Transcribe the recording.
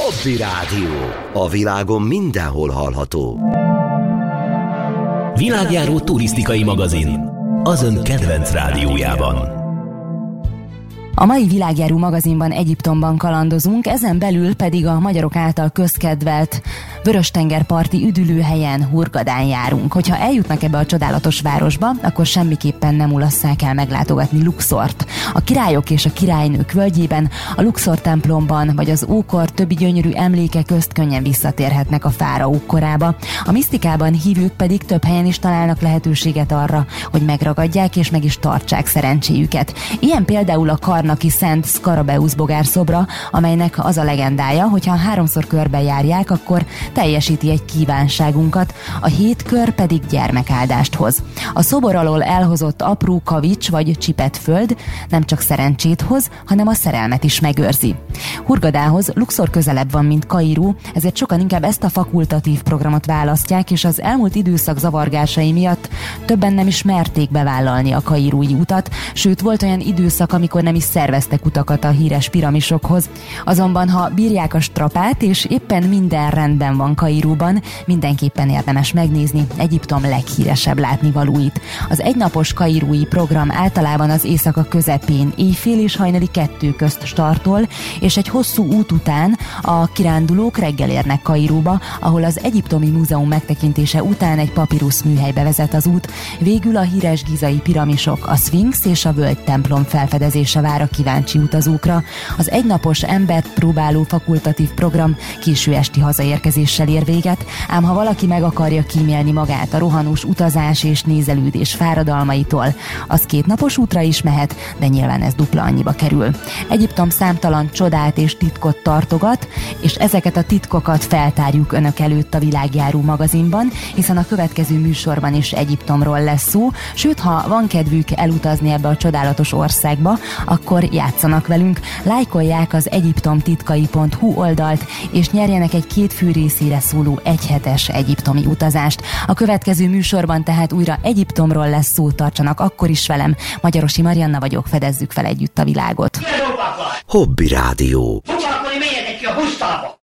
Hobby Rádió. A világon mindenhol hallható. Világjáró turisztikai magazin. Az ön kedvenc rádiójában. A mai Világjáró magazinban Egyiptomban kalandozunk, ezen belül pedig a magyarok által közkedvelt Vörös-tengerparti üdülőhelyen, Hurgadán járunk. Hogyha eljutnak ebbe a csodálatos városba, akkor semmiképpen nem ulasszák el meglátogatni Luxort. A királyok és a királynők völgyében, a Luxor templomban vagy az ókor többi gyönyörű emléke közt könnyen visszatérhetnek a fáraók korába. A misztikában hívők pedig több helyen is találnak lehetőséget arra, hogy megragadják és meg is tartsák szerencséjüket. Ilyen például a karnaki Szent Szkarabeusz bogár szobra, amelynek az a legendája, hogyha 3-szor körbejárják, akkor teljesíti egy kívánságunkat, a 7 kör pedig gyermekáldást hoz. A szobor alól elhozott apró kavics vagy csipet föld nem csak szerencsét hoz, hanem a szerelmet is megőrzi. Hurgadához Luxor közelebb van, mint Kairó, ezért sokan inkább ezt a fakultatív programot választják, és az elmúlt időszak zavargásai miatt többen nem is merték bevállalni a kairói utat, sőt volt olyan időszak, amikor nem is szerveztek utakat a híres piramisokhoz. Azonban, ha bírják a strapát, és éppen minden rendben van Kairóban, mindenképpen érdemes megnézni Egyiptom leghíresebb látnivalóit. Az egynapos kairói program általában az éjszaka közepén, éjfél és hajnali 2 közt startol, és egy hosszú út után a kirándulók reggel érnek Kairóba, ahol az Egyiptomi Múzeum megtekintése után egy papirusz műhelybe vezet az út, végül a híres gízai piramisok, a Szfinx és a völgytemplom felfedezése vár a kíváncsi utazókra. Az egynapos embert próbáló fakultatív program késő esti hazaérkezéssel ér véget, ám ha valaki meg akarja kímélni magát a rohanós utazás és nézelődés fáradalmaitól, az 2 napos útra is mehet, de nyilván ez dupla annyiba kerül. Egyiptom számtalan csodát és titkot tartogat, és ezeket a titkokat feltárjuk önök előtt a Világjáró magazinban, hiszen a következő műsorban is Egyiptomról lesz szó, sőt, ha van kedvük elutazni ebbe a csodálatos országba, akkor játszanak velünk, lájkolják az egyiptomtitkai.hu oldalt, és nyerjenek egy 2 fő részére szóló egyhetes egyiptomi utazást. A következő műsorban tehát újra Egyiptomról lesz szó, tartsanak akkor is velem. Magyarosi Marianna vagyok, fedezzük fel együtt a világot. Hobby Rádió. Akkor menjetek ki a pusztába!